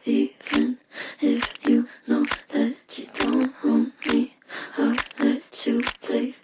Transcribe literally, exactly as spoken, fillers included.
even if you know that you don't own me. I'll let you play